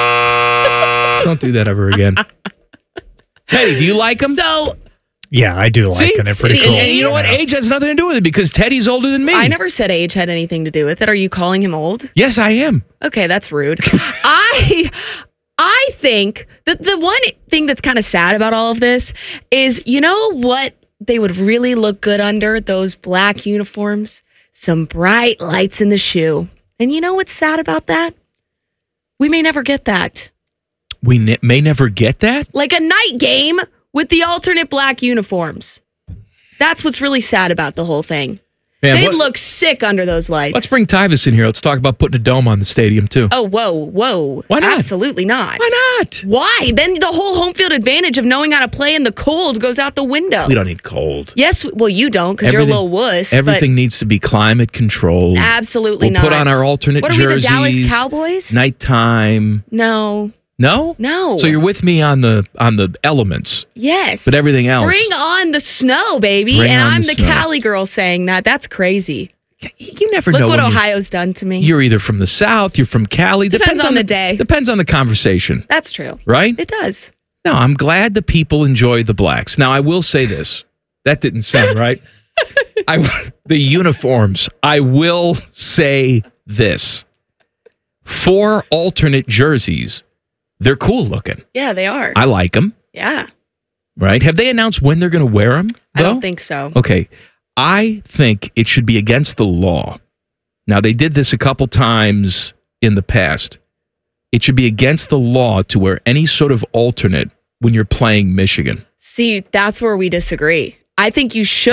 Don't do that ever again. Teddy, do you like them? So Yeah, I do like See? it. They're pretty See, cool. And, and you know what? Age has nothing to do with it because Teddy's older than me. I never said age had anything to do with it. Are you calling him old? Yes, I am. Okay, that's rude. I I think that the one thing that's kind of sad about all of this is, you know what they would really look good under? Those black uniforms. Some bright lights in the shoe. And you know what's sad about that? We may never get that. We ne- may never get that. Like a night game with the alternate black uniforms. That's what's really sad about the whole thing. Man, They'd what- look sick under those lights. Let's bring Tyvus in here. Let's talk about putting a dome on the stadium, too. Oh, whoa, whoa. Why not? Absolutely not. Why not? Why? Then the whole home field advantage of knowing how to play in the cold goes out the window. We don't need cold. Yes, well, you don't because you're a Everything- little wuss. Everything needs to be climate controlled. Absolutely we'll not. put on our alternate What are jerseys. we, the Dallas Cowboys? Nighttime. No. No? No. So you're with me on the on the elements. Yes. But everything else. Bring on the snow, baby. Bring and on I'm the the, snow. Cali girl saying that. That's crazy. You never Look know what when you- Ohio's done to me. You're either from the South, you're from Cali. Depends on the day. Depends on the conversation. That's true. Right? It does. No, I'm glad the people enjoy the blacks. Now, I will say this. That didn't sound right. I, the uniforms. I will say this. Four alternate jerseys. They're cool looking. Yeah, they are. I like them. Yeah. Right? Have they announced when they're going to wear them? I don't think so. Okay. I think it should be against the law. Now, they did this a couple times in the past. It should be against the law to wear any sort of alternate when you're playing Michigan. See, that's where we disagree. I think you should.